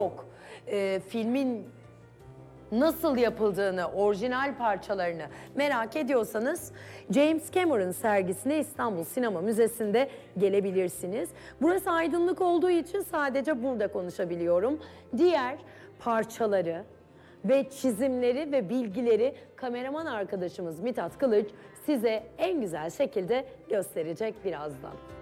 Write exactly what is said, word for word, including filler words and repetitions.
Yok. Ee, filmin nasıl yapıldığını, orijinal parçalarını merak ediyorsanız James Cameron sergisine İstanbul Sinema Müzesi'nde gelebilirsiniz. Burası aydınlık olduğu için sadece burada konuşabiliyorum. Diğer parçaları ve çizimleri ve bilgileri kameraman arkadaşımız Mithat Kılıç size en güzel şekilde gösterecek birazdan.